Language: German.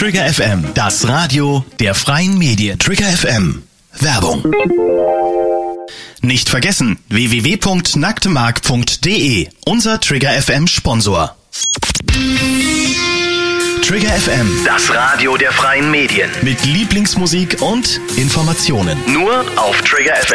Trigger FM, das Radio der freien Medien. Trigger FM, Werbung. Nicht vergessen, www.nacktmark.de, unser Trigger FM Sponsor. Trigger FM, das Radio der freien Medien. Mit Lieblingsmusik und Informationen. Nur auf Trigger FM.